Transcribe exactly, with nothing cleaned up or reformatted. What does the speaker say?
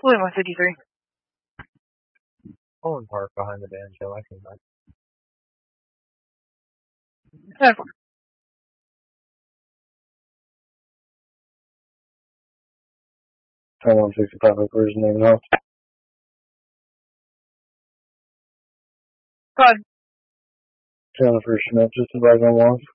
Only one fifty-three. Pulling park behind the banjo, I can like. ten four. ten one sixty-five, where's the name now? Go ahead. Jennifer Schmidt, just advise on one.